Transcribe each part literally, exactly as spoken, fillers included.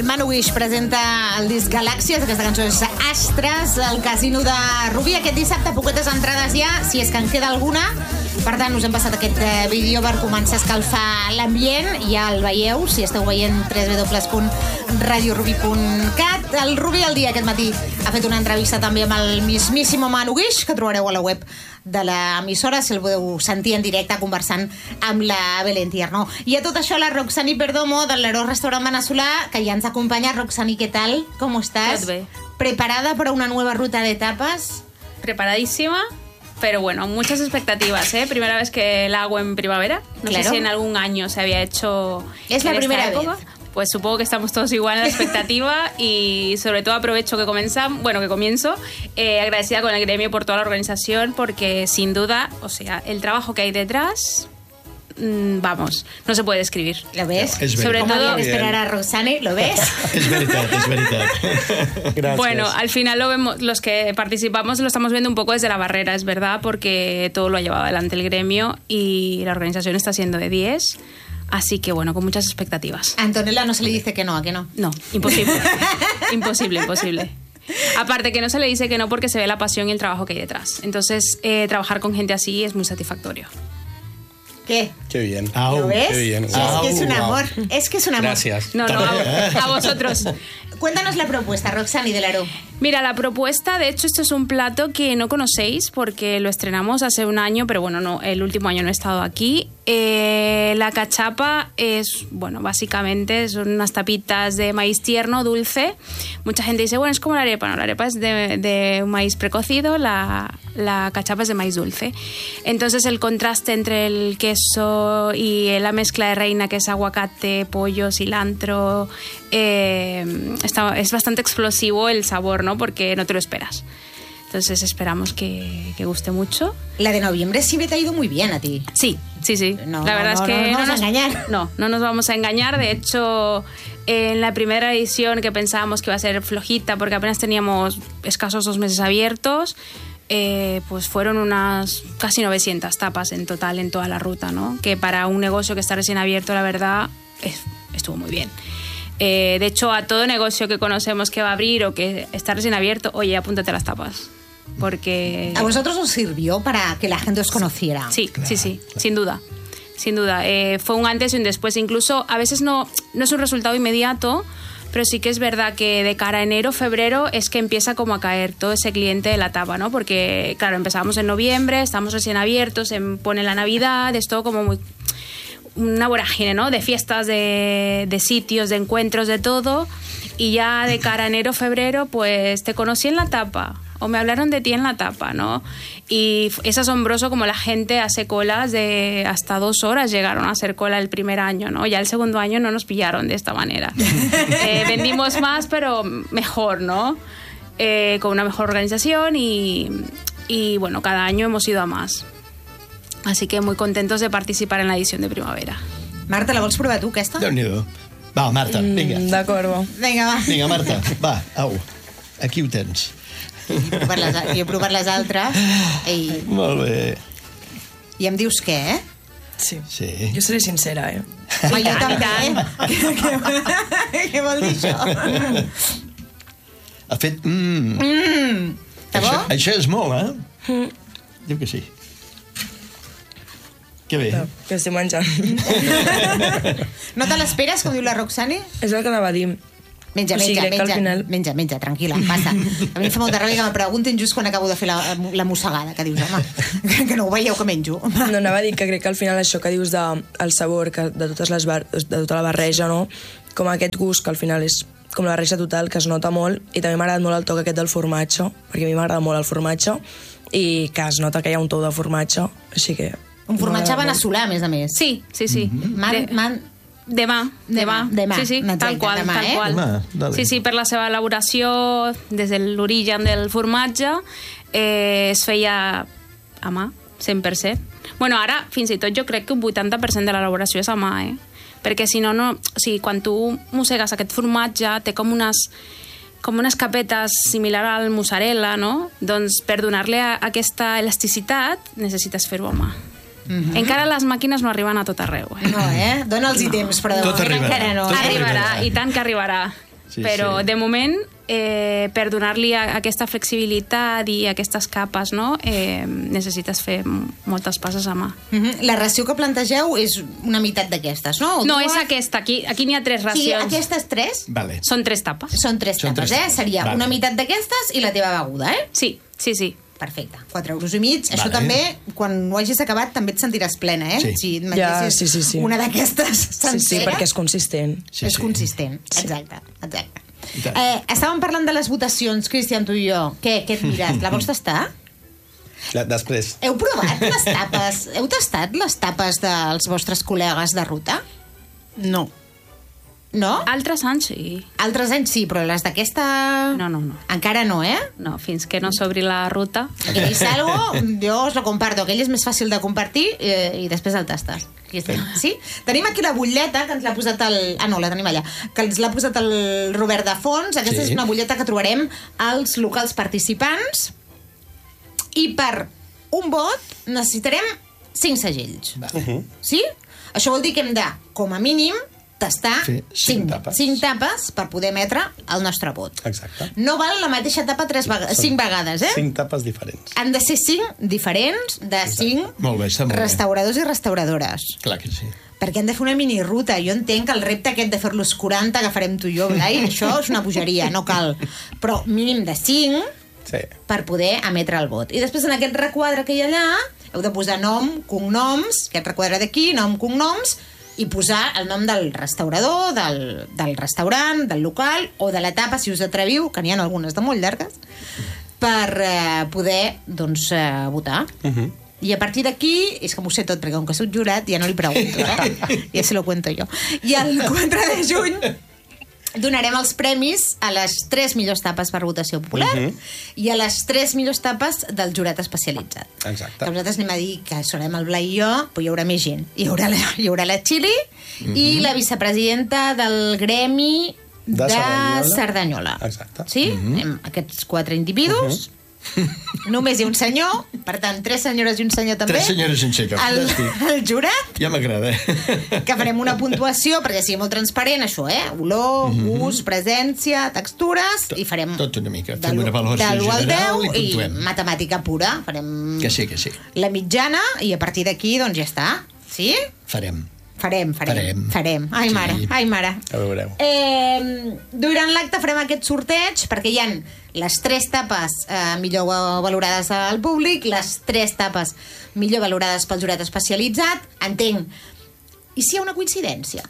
Manowix presenta el disc Galàxies, aquesta cançó és Astres, al Casino de Rubí. Aquest dissabte, poquetes entrades ja, si és que en queda alguna. Per tant, us hem passat aquest eh, vídeo per començar a escalfar l'ambient. Ja el veieu, si esteu veient w w w punt radio ruby punt cat. El Rubí al dia aquest matí ha fet una entrevista també amb el mismíssimo Manowix, que trobareu a la web de l'emissora, si el podeu sentir en directe conversant amb la Belén Tierno. I a tot això, la Roxani Perdomo, del Leró Restaurant Veneçolà, que ja ens acompanya. Roxani, ¿qué tal? ¿Cómo estás? Tot bé. ¿Preparada para una nueva ruta de tapas? Preparadísima, pero bueno, muchas expectativas, ¿eh? Primera vez que la hago en primavera. No Claro. sé si en algún año se había hecho. Es la en esta primera época. vez. Pues supongo que estamos todos igual en la expectativa y sobre todo aprovecho que comenzamos, bueno, que comienzo eh, agradecida con el gremio por toda la organización, porque sin duda, o sea, el trabajo que hay detrás, mmm, vamos, no se puede describir. ¿Lo ves? Es Sobre ¿Cómo todo- había que esperar a Roxani? ¿Lo ves? Es verdad, es verdad. Gracias. Bueno, al final lo vemos, los que participamos lo estamos viendo un poco desde la barrera, es verdad, porque todo lo ha llevado adelante el gremio y la organización está siendo de diez. Así que bueno, con muchas expectativas. A Antonella no se le dice que no, ¿a que no? No, imposible. imposible, imposible. Aparte que no se le dice que no porque se ve la pasión y el trabajo que hay detrás. Entonces, eh, trabajar con gente así es muy satisfactorio. ¿Qué? Qué bien. Au, ¿Lo ves? qué bien. Sí, es que es un Au, amor. Es que es un amor. Gracias. No, no, a, a vosotros. Cuéntanos la propuesta, Roxani del Aro. Mira, la propuesta, de hecho, esto es un plato que no conocéis porque lo estrenamos hace un año, pero bueno, no, el último año no he estado aquí. Eh, la cachapa es, bueno, básicamente son unas tapitas de maíz tierno, dulce. Mucha gente dice, bueno, es como la arepa. No, la arepa es de, de un maíz precocido, la, la cachapa es de maíz dulce. Entonces el contraste entre el queso y la mezcla de reina, que es aguacate, pollo, cilantro, eh, está, es bastante explosivo el sabor, ¿no? Porque no te lo esperas. Entonces esperamos que, que guste mucho. La de noviembre sí me te ha ido muy bien a ti. Sí, sí, sí. No, la verdad no, es que no nos vamos a nos- engañar. No, no nos vamos a engañar. De hecho, en la primera edición, que pensábamos que iba a ser flojita porque apenas teníamos escasos dos meses abiertos, eh, pues fueron unas casi novecientas tapas en total en toda la ruta, ¿no? Que para un negocio que está recién abierto, la verdad, es- estuvo muy bien. Eh, de hecho, a todo negocio que conocemos que va a abrir o que está recién abierto, oye, apúntate a las tapas. Porque... ¿A vosotros os sirvió para que la gente os conociera? Sí, sí, sí, sin duda. Sin duda. Eh, fue un antes y un después. Incluso a veces no, no es un resultado inmediato, pero sí que es verdad que de cara a enero, febrero, es que empieza como a caer todo ese cliente de la tapa, ¿no? Porque, claro, empezamos en noviembre, estamos recién abiertos, se pone la Navidad, es todo como muy... una vorágine, ¿no? De fiestas, de, de sitios, de encuentros, de todo. Y ya de cara a enero, febrero, pues te conocí en la tapa o me hablaron de ti en la tapa, ¿no? Y es asombroso como la gente hace colas de hasta dos horas, llegaron a hacer cola el primer año, ¿no? Ya el segundo año no nos pillaron de esta manera. eh, vendimos más, pero mejor, ¿no? Eh, con una mejor organización y, y, bueno, cada año hemos ido a más. Así que muy contentos de participar en la edición de primavera. Marta, la vols provar tu, aquesta? Déu-n'hi-do. Va, Marta, vinga. Mm, D'acord, va. Vinga, va. Vinga, Marta, va, au. Aquí ho tens. Jo he provat les, jo he provat les altres i, Molt bé. i em dius què, eh? Sí. Sí. Jo seré sincera, eh? Home, jo tant, i també. Què, què, què vol dir això? Ha fet... Mm. Mm. Està bo? Això, això és molt, eh? Diu que sí. Que bé. No, que estic menjant. No te l'esperes, com diu la Roxani? És el que anava a dir. Menja, O sigui, menja, crec que al menja, final- menja, menja, tranquil·la, passa. A mi em fa molta ràbia que me preguntin just quan acabo de fer la, la mossegada, que dius, home, que no ho veieu que menjo. No, anava a dir que crec que al final això que dius de, el sabor, que de, totes les bar, de tota la barreja, no? Com aquest gust, que al final és com la barreja total, que es nota molt, i també m'ha agradat molt el toc aquest del formatge, perquè a mi m'agrada molt el formatge, i que es nota que hi ha un tou de formatge, així que... Un formatge m'agrada molt. veneçolà, a més a més. Sí, sí, sí. Man, De- man, Demà, demà. Demà, Sí, sí, exacte, tal qual, demà, tal eh? qual. Demà, dale. Sí, sí, per la seva elaboració, des de l'origen del formatge, eh, es feia a mà, cent per cent. Bueno, ara, fins i tot, jo crec que un vuitanta per cent de l'elaboració és a mà, eh? Perquè si no, no... O sigui, quan tu mossegues aquest formatge, té com unes com unes capetes similar al mozzarella, no? Doncs per donar-li a- aquesta elasticitat necessites fer-ho a mà. Mm-hmm. Encara les màquines no arriben a tot arreu. Eh? no, eh? Dona'ls-hi temps, però de Tot moment arribarà, encara no. tot Arribarà, arribarà. i tant que arribarà. Sí, però sí. de moment, eh, per donar-li a- aquesta flexibilitat i aquestes capes, no? eh, necessites fer m- moltes passes a mà. Mhm. La ració que plantegeu és una meitat d'aquestes, no? O No, dues? és aquesta. Aquí, aquí n'hi ha tres O sigui, racions. aquestes tres Vale. Són tres tapes. són tres Són tapes, tres eh? tapes. Seria Vale. una meitat d'aquestes i la teva beguda, eh? Sí, sí, sí. Perfecte. quatre euros i mig. Això Vale. també, quan ho hagis acabat, també et sentiràs plena, eh? Sí. Si et Ja, mengessis sí, sí, sí. una d'aquestes Sí, sencera... sí, perquè és consistent. Sí, és sí. consistent. Exacte, exacte. I tant. Eh, estàvem parlant de les votacions, Cristian, tu i jo. Què, què et mires? La vols tastar? La- Després. Heu provat les tapes? Heu tastat les tapes dels vostres col·legues de ruta? No. No? Altres anys, sí. Altres anys sí, però les d'aquesta... No, no, no. Encara no, eh? No, fins que no s'obri la ruta. Aquell és algo, jo us lo comparto. Aquell és més fàcil de compartir eh, i després el tastes. Sí? Tenim aquí la butlleta que ens l'ha posat el... Ah, no, la tenim allà. Que ens l'ha posat el Robert de Fons. Aquesta Sí. és una butlleta que trobarem als locals participants. I per un vot necessitarem cinc segells. Vale. Sí? Això vol dir que hem de, com a mínim, tastar Fer cinc cinc, tapes. cinc tapes per poder emetre el nostre vot. Exacte. No val la mateixa tapa tres vegades, cinc vegades, eh? Cinc tapes diferents. Han de ser cinc diferents de cinc Molt bé, està molt bé. restauradors i restauradores. Clar que sí. Perquè han de fer una miniruta. Jo entenc que el repte aquest de fer-los quaranta que farem tu i jo, Blai, això és una bogeria, no cal. Però mínim de cinc Sí. per poder emetre el vot. I després en aquest requadre que hi ha allà heu de posar nom, cognoms, aquest requadre d'aquí, nom, cognoms, i posar el nom del restaurador, del, del restaurant, del local o de l'etapa, si us atreviu, que n'hi ha algunes de molt llargues, per eh, poder doncs, eh, votar. Uh -huh. I a partir d'aquí, és que m'ho sé tot, perquè com que soc jurat ja no li pregunto, eh? Ja se lo cuento jo. I el quatre de juny donarem els premis a les tres millors tapes per votació popular uh -huh. i a les tres millors tapes del jurat especialitzat. Exacte. Que nosaltres anem a dir que serem el Blai i jo, però hi haurà més gent. Hi haurà la, hi haurà la Xili uh -huh. i la vicepresidenta del gremi de, De de Cerdanyola. Cerdanyola. Exacte. Sí? Uh -huh. Anem, aquests quatre individus... Uh -huh. Només hi ha un senyor, per tant, tres senyores i un senyor també. Tres senyores i un senyor. El, Fantàstic. el jurat, Ja m'agrada. que farem una puntuació perquè sigui molt transparent, això, eh? Olor, uh -huh. gust, presència, textures, i farem... Tot una mica. de Fem l'u- una valoració de l'u al general deu i i puntuem. matemàtica pura. Farem Que sí, que sí. la mitjana i a partir d'aquí, doncs ja està. Sí? Farem. Farem, farem. Farem. farem. Ai, Sí. mare, ai, mare. Ja veureu. Eh, durant l'acte farem aquest sorteig perquè hi han les tres tapes eh, millor valorades al públic, les tres tapes millor valorades pel jurat especialitzat. Entenc. I si hi ha una coincidència?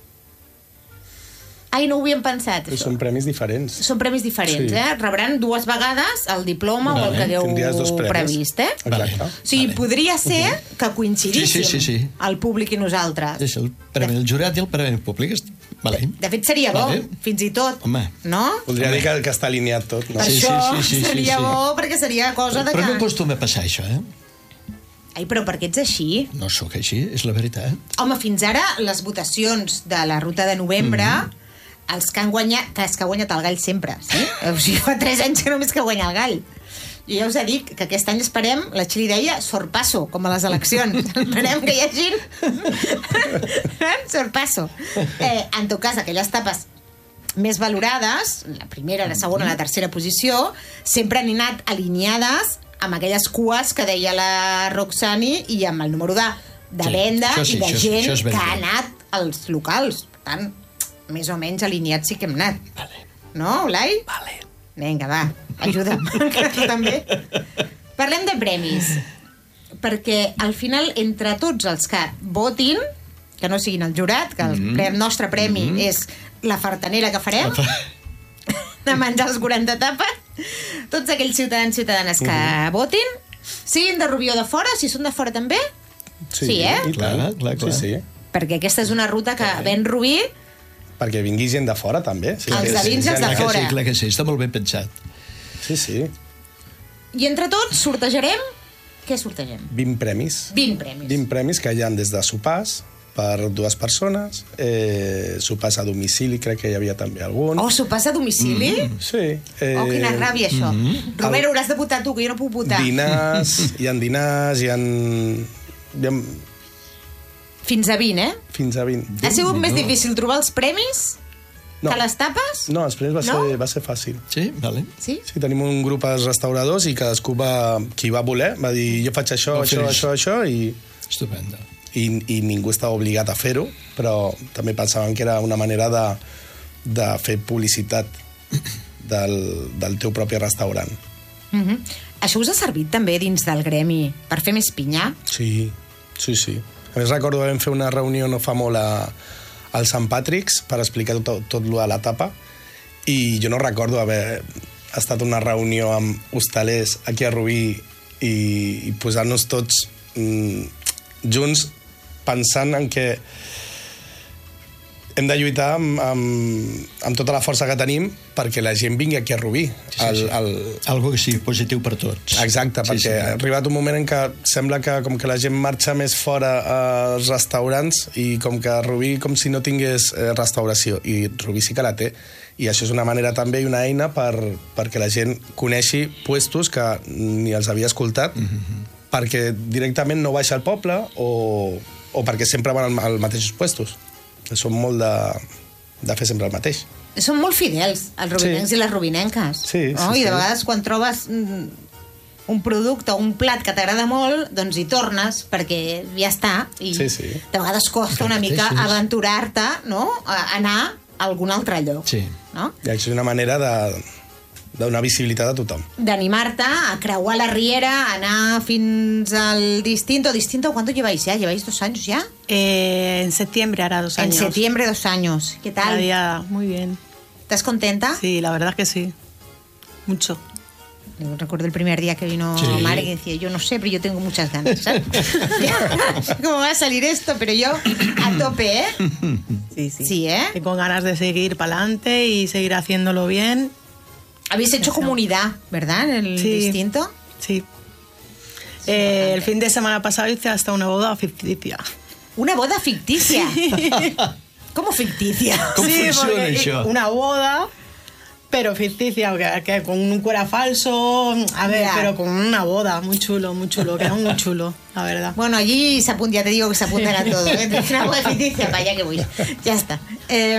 Ai, no ho havíem pensat, Però això. són premis diferents. Són premis diferents, Sí. eh? Rebran dues vegades el diploma o el Vale, que hagueu tindries dos premis. previst, eh? Exacte. O sigui, Vale. podria ser que coincidíssim Sí, sí, sí, sí. el públic i nosaltres. És el premi del jurat i el premi públic. est- Vale. De fet, seria bo, Vale. fins i tot. Home. No? Voldria dir que, que està alineat tot, no? Per Sí, sí, això sí, sí, sí, seria sí. bo, perquè seria cosa de Però no que... acostuma a passar això, eh? Ai, però per què ets així? No sóc així, és la veritat. Home, fins ara, les votacions de la ruta de novembre, Mm-hmm. els que han guanyat... Que és que ha guanyat el gall sempre, sí? O sigui, fa tres anys que només que guanya el gall. Jo ja us he dit que aquest any esperem, la Xili deia, sorpasso, com a les eleccions. Esperem que hi hagi... sorpasso. Eh, en tot cas, aquelles tapes més valorades, la primera, la segona, la tercera posició, sempre han anat alineades amb aquelles cues que deia la Roxani i amb el número de, de Sí, venda això sí, i de això és- gent això és ben que bé. ha anat als locals. Per tant, més o menys alineats sí que hem anat. Vale. No, Blai? Vale. Vinga, va, ajuda'm, que tu també. Parlem de premis, perquè al final, entre tots els que votin, que no siguin el jurat, que el Mm-hmm. pre nostre premi mm -hmm. és la fartanera que farem, de menjar els quaranta tapes, tots aquells ciutadans i ciutadanes que Mm-hmm. votin, siguin de Rubí o de fora, si són de fora també, Sí, eh? i tant. Clar, clar, clar. Sí, sí. perquè aquesta és una ruta que ven Rubí, Perquè vingui gent de fora, també. Sí, Els sí, de sí, dins i els gent de que- fora. Sí, clar que sí, està molt ben pensat. Sí, sí. i entre tots sortejarem... Què sortegem? vint premis. vint premis. vint premis que hi ha des de sopars per dues persones, eh, sopars a domicili, crec que hi havia també algun. Oh, s'ho passa a domicili? Mm. Sí. Eh, Oh, quina ràbia, això. Mm -hmm. Robert, hauràs de votar tu, que jo no puc votar. Dinars, hi ha dinars, hi ha... Hi ha Fins a vint, eh? fins a vint. Ha sigut més Déu-n'hi-do. difícil trobar els premis No. Que les tapes? No, els primers va, No? ser, va ser fàcil. Sí, vale. Sí? Sí, tenim un grup de restauradors i cadascú va, qui va voler va dir jo faig això, Ho això, fes. això, això i, Estupenda. i, i ningú estava obligat a fer-ho, però també pensaven que era una manera de, de fer publicitat del, del teu propi restaurant. Uh -huh. Això us ha servit també dins del gremi per fer més pinya? Sí, sí, sí. A més recordo que vam fer una reunió no fa molt a, al Sant Patrick's per explicar tot, tot lo de la tapa i jo no recordo haver estat en una reunió amb hostalers aquí a Rubí i, i posar-nos tots mm, junts pensant en que hem de lluitar amb, amb, amb tota la força que tenim perquè la gent vingui aquí a Rubí. Sí, sí, sí. El, el... Algo que sigui positiu per tots. Exacte, sí, perquè sí. ha arribat un moment en què sembla que com que la gent marxa més fora als restaurants i com que Rubí com si no tingués eh, restauració, i Rubí sí que la té, i això és una manera també i una eina per, perquè la gent coneixi puestos que ni els havia escoltat, mm-hmm. perquè directament no baixa al poble o, o perquè sempre van als mateixos puestos. Som molt de, de fer sempre el mateix. Són molt fidels, els rubinencs Sí. i les rubinenques. Sí, no? sí, I de sí. vegades quan trobes mm, un producte o un plat que t'agrada molt, doncs hi tornes perquè ja està. I Sí, sí. de vegades costa una mica Repeteixes. aventurar-te, no?, a anar a algun altre lloc. Sí. No? I això és una manera de, de donar visibilitat a tothom. D'animar-te a creuar la riera, a anar fins al Distinto. ¿Distinto cuánto lleváis ya? ¿Lleváis dos años ya? Eh, en septiembre hará dos En años. septiembre, dos años. ¿Qué Cada tal? día, muy bien. ¿Estás contenta? Sí, la verdad que sí. Mucho. Yo recuerdo el primer día que vino Sí. Marc y decía, yo no sé, pero yo tengo muchas ganas, ¿sabes? ¿Cómo va a salir esto? Pero yo a tope, ¿eh? Sí, sí. Sí, ¿eh? Y con ganas de seguir para adelante y seguir haciéndolo bien. Habéis hecho comunidad, ¿verdad? En el Sí. Distinto. Sí. Eh, el fin de semana pasado hice hasta una boda ficticia. Una boda ficticia. ¿Cómo ficticia? Com Sí, funciona porque això? Una boda, pero ficticia, que, que con un cuera falso, a ver, Ya. pero con una boda, muy chulo, muy chulo, queda muy chulo, la verdad. Bueno, allí se apunta, ya te digo que se apuntan a todo. ¿eh? Una boda ficticia, para allá que voy. Ya está. Eh,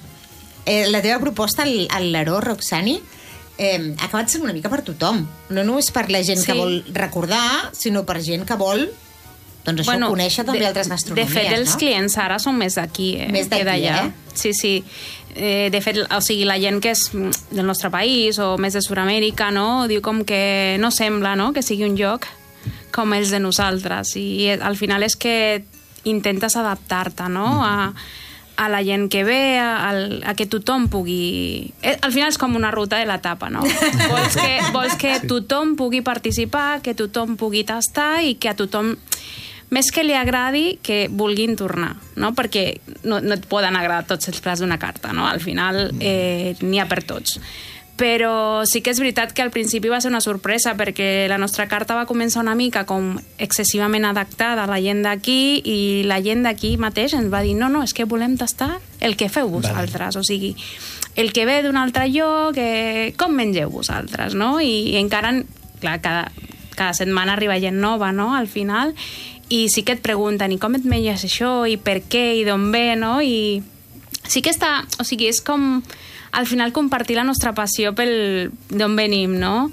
eh, la teva proposta al, al Laró, Roxani, eh, ha acabat sent una mica per tothom. No només per la gent Sí. que vol recordar, sinó per gent que vol doncs això, bueno, conèixer també de, altres gastronomies, De fet, els no? clients ara són més d'aquí, eh? Més d'aquí, que d'allà. eh? Sí, sí. Eh, de fet, o sigui, la gent que és del nostre país o més de Sud-amèrica, no? Diu com que no sembla, no?, que sigui un lloc com els de nosaltres. I al final és que intentes adaptar-te, no?, a, a la gent que ve, a, a que tothom pugui... Eh, al final és com una ruta de l'etapa, no? Vols que, vols que tothom pugui participar, que tothom pugui tastar i que a tothom, més que li agradi, que vulguin tornar, no? Perquè no, no et poden agradar tots els plats d'una carta, no? Al final eh, n'hi ha per tots. Però sí que és veritat que al principi va ser una sorpresa perquè la nostra carta va començar una mica com excessivament adaptada a la gent d'aquí i la gent d'aquí mateix ens va dir no, no, és que volem tastar el que feu vosaltres, o sigui, el que ve d'un altre lloc, eh, com mengeu vosaltres, no? I, i encara, clar, cada, cada setmana arriba gent nova, no?, al final, i sí que et pregunten i com et menges això, i per què, i d'on ve, no? I sí que està, o sigui, és com al final compartir la nostra passió pel d'on venim, no?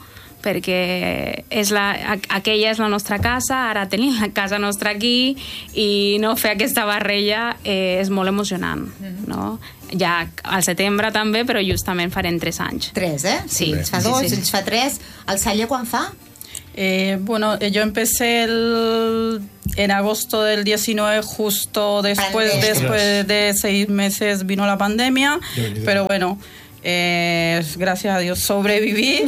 Perquè és la, aquella és la nostra casa, ara tenim la casa nostra aquí i no fer aquesta barreja eh, és molt emocionant, no? Ja al setembre també, però justament farem tres anys. Tres, ¿eh? Sí, Sí. ens fa Sí, dos, sí. ens fa tres. El Salla quan fa? Eh, bueno, eh, yo empecé el, en agosto del diecinueve, justo después, Pandemia. después de seis meses vino la pandemia, De verdad. pero bueno, eh, gracias a Dios sobreviví.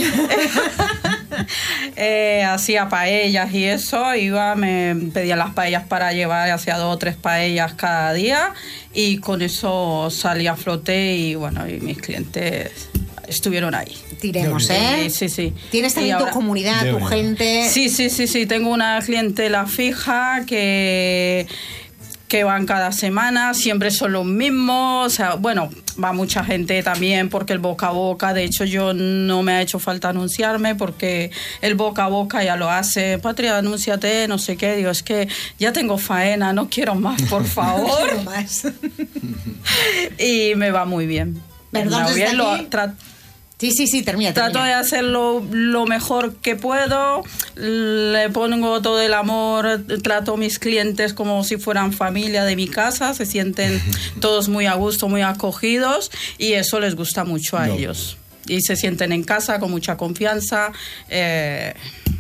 eh, hacía paellas y eso, iba, me pedía las paellas para llevar, hacía dos o tres paellas cada día y con eso salí a flote y bueno, y mis clientes estuvieron ahí. Tiremos, ¿eh? Sí, sí, sí. Tienes también Y tu ahora- comunidad, De tu verdad. gente. Sí, sí, sí, sí, tengo una clientela fija que, que van cada semana, siempre son los mismos, o sea, bueno, va mucha gente también porque el boca a boca, de hecho yo no me ha hecho falta anunciarme porque el boca a boca ya lo hace, Patria, anúnciate, no sé qué, digo, es que ya tengo faena, no quiero más, por favor, Quiero más. y me va muy bien. Bé, doncs des Lo- d'aquí... tra- Sí, sí, sí, termina, termina. Trato de hacerlo lo mejor que puedo, le pongo todo el amor, trato a mis clientes como si fueran familia de mi casa, se sienten todos muy a gusto, muy acogidos y eso les gusta mucho a No. ellos. Y se sienten en casa con mucha confianza eh,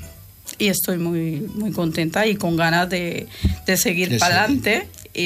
y estoy muy, muy contenta y con ganas de, de seguir De para seguir. adelante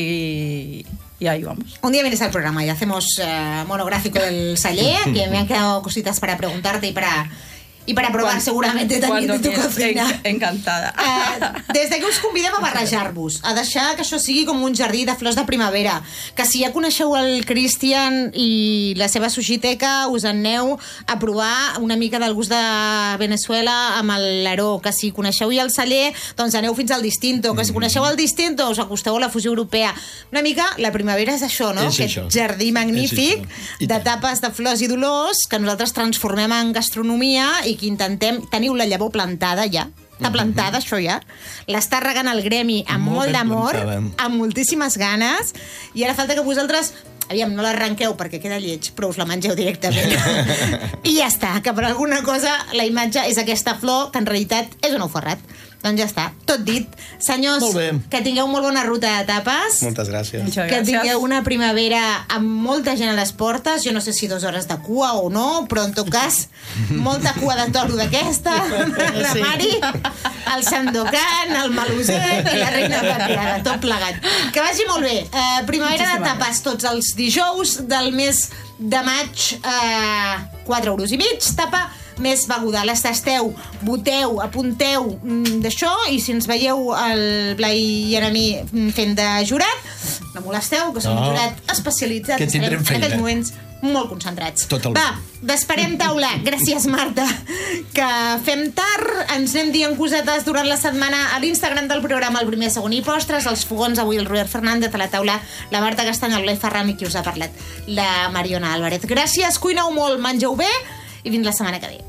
y, y ahí vamos. Un día vienes al programa y hacemos eh, monográfico del Saller, que me han quedado cositas para preguntarte y para, y para probar Cuando- seguramente también de cuando tu quieras. cocina. En- encantada. Uh, des d'aquí us convidem a barrejar-vos, a deixar que això sigui com un jardí de flors de primavera, que si ja coneixeu el Cristian i la seva sushiteca, us aneu a provar una mica del gust de Venezuela amb l'Aró, que si coneixeu ja el Saller, doncs aneu fins al Distinto, que si coneixeu el Distinto us acosteu a la fusió europea. Una mica, la primavera és això, no? És Aquest això. jardí magnífic És això. I de tant. tapes de flors i dolors que nosaltres transformem en gastronomia i que intentem... Teniu la llavor plantada ja? Està plantada, això ja? L'està regant el gremi amb Molt molt ben d'amor, plantada. amb moltíssimes ganes, i ara falta que vosaltres... Aviam, no l'arrenqueu perquè queda lleig, però us la mengeu directament. I ja està, que per alguna cosa la imatge és aquesta flor, que en realitat és un ou ferrat. Doncs ja està, tot dit. Senyors, Molt bé. que tingueu molt bona ruta de tapes. Moltes gràcies. Muchas Que gracias. tingueu una primavera amb molta gent a les portes, jo no sé si dues hores de cua o no, però en tot cas, molta cua de toro d'aquesta, la Sí. Mari, el Sandokan, el Maluset i la Reina Plateada, tot plegat. Que vagi molt bé. Uh, primavera de tapes tots els dijous del mes de maig, uh, quatre euros i mig, tapa més beguda. Les tasteu, voteu, apunteu mm, d'això, i si ens veieu el Blai i a mi mm, fent de jurat, no molesteu, que som No. un jurat especialitzat, Que estarem tindrem en feina. aquells moments molt concentrats. Totalment. Va, desperem taula. Gràcies, Marta. Que fem tard, ens anem dient cosetes durant la setmana a l'Instagram del programa, el primer, segon i postres, els fogons, avui el Robert Fernández, a la taula la Marta Castanya, el Blai Ferran i qui us ha parlat, la Mariona Álvarez. Gràcies, cuineu molt, mengeu bé i fins la setmana que ve.